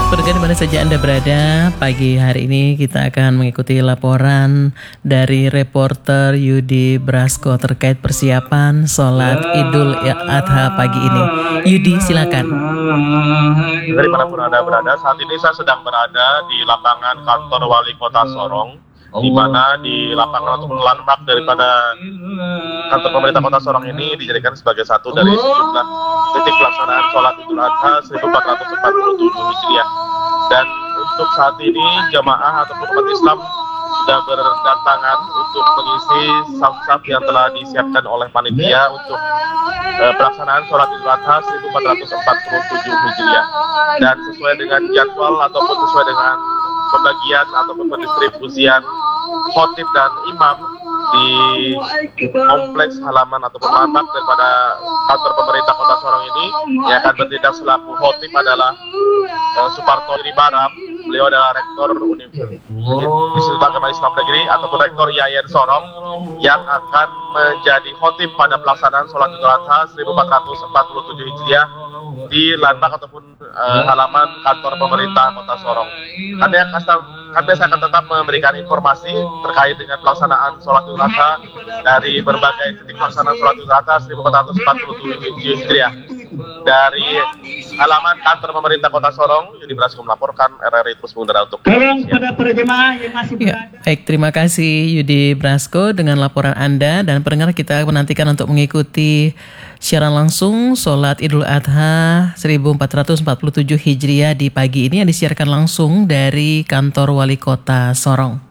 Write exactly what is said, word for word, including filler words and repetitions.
Pendengar di mana saja Anda berada, pagi hari ini kita akan mengikuti laporan dari reporter Yudi Brasko terkait persiapan sholat Idul Adha pagi ini. Yudi, silakan. Dari manapun Anda berada, saat ini saya sedang berada di lapangan kantor Wali Kota Sorong, di mana di lapangan atau landmark daripada kantor pemerintah Kota Sorong ini dijadikan sebagai satu dari sejumlah titik pelaksanaan sholat Idul Adha seribu empat ratus empat puluh tujuh Hijriah. Dan untuk saat ini jamaah ataupun umat Islam sudah berdatangan untuk mengisi saf-saf yang telah disiapkan oleh panitia untuk uh, pelaksanaan sholat Idul Adha seribu empat ratus empat puluh tujuh Hijriah. Dan sesuai dengan jadwal ataupun sesuai dengan pembagian ataupun pendistribusian khotib dan imam di kompleks halaman ataupun landmark daripada kantor pemerintah Kota Sorong ini, yang akan bertindak selaku khotib adalah uh, Suparto Iribaram. Beliau adalah rektor Universitas Agama Islam Negeri ataupun rektor I A I N Sorong, yang akan menjadi khotib pada pelaksanaan sholat Idul Adha seribu empat ratus empat puluh tujuh Hijriah di landmark ataupun uh, halaman kantor pemerintah Kota Sorong. Kami akan, kami akan tetap memberikan informasi terkait dengan pelaksanaan sholat Idul Adha dari berbagai titik pelaksanaan sholat Idul Adha seribu empat ratus empat puluh tujuh Hijriah dari halaman kantor pemerintah Kota Sorong. Yudi Brasko melaporkan, R R I terus mengudara untuk tolong pada para jemaah yang masih berada. Ya, baik, terima kasih Yudi Brasko dengan laporan Anda, dan pendengar kita menantikan untuk mengikuti siaran langsung sholat Idul Adha seribu empat ratus empat puluh tujuh Hijriah di pagi ini yang disiarkan langsung dari kantor Wali Kota Sorong.